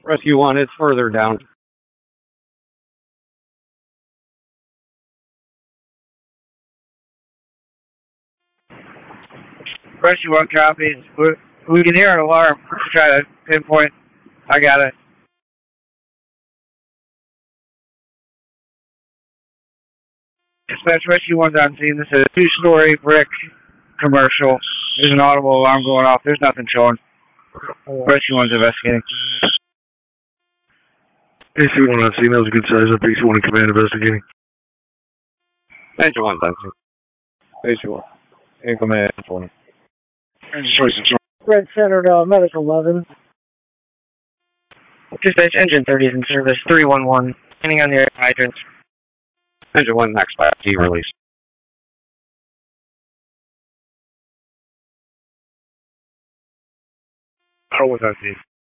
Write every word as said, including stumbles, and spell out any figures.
Rescue one is further down. Rescue one copies. We, we can hear an alarm. Try to pinpoint. I got it. Dispatch Rescue one's on scene. This is a two-story brick commercial. There's an audible alarm going off. There's nothing showing. Rescue one's investigating. A C one on scene. That was a good size up. A C one in command investigating. Engine one's on scene. A C one. In command twenty. Red Center, uh, Medical eleven. Dispatch Engine thirty is in service. three one one. Standing on the air hydrant. Engine one next by key release. Power was on scene.